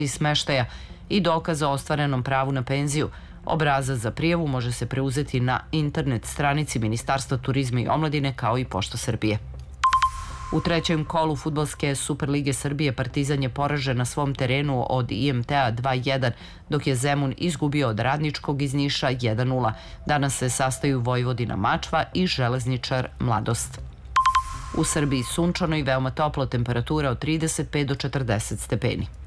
smeštaja i dokaza o ostvarenom pravu na penziju. Obrazac za prijavu može se preuzeti na internet stranici Ministarstva turizma i omladine kao i Pošta Srbije. U trećem kolu Fudbalske Superlige Srbije Partizan je poražen na svom terenu od IMT-a 2-1, dok je Zemun izgubio od Radničkog iz Niša 1-0. Danas se sastaju Vojvodina Mačva i Železničar Mladost. U Srbiji sunčano i veoma toplo, temperatura od 35 do 40 stepeni.